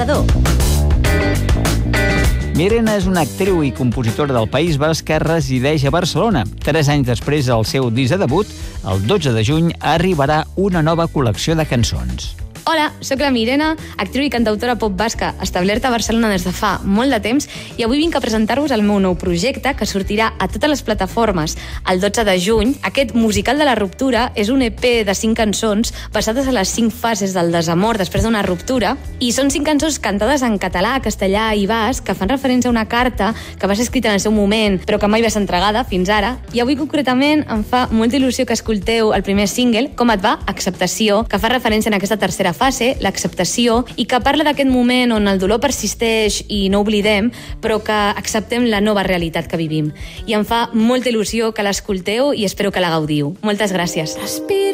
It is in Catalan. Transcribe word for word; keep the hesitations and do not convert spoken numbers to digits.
Mirena és una actriu i compositora del País Basc que resideix a Barcelona. Tres anys després del seu disc de debut, el dotze de juny, arribarà una nova col·lecció de cançons. Hola, sóc la Mirena, actriu i cantautora pop basca, establerta a Barcelona des de fa molt de temps, i avui vinc a presentar-vos el meu nou projecte que sortirà a totes les plataformes el dotze de juny. Aquest musical de la ruptura és un E P de cinc cançons basades a les cinc fases del desamor després d'una ruptura, i són cinc cançons cantades en català, castellà i basc que fan referència a una carta que va ser escrita en el seu moment però que mai va ser entregada fins ara, i avui concretament em fa molta il·lusió que escolteu el primer single, Com et va? Acceptació, que fa referència en aquesta tercera fase, l'acceptació, i que parla d'aquest moment on el dolor persisteix i no oblidem, però que acceptem la nova realitat que vivim. I em fa molta il·lusió que l'escolteu i espero que la gaudiu. Moltes gràcies. Respiro.